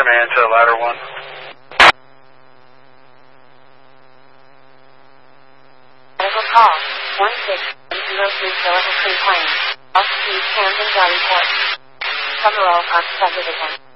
man to ladder 1. Medical call, 1603 Philippa Cree Plain. Off-speed Camden Valley Port. Summerall Park Subdivision.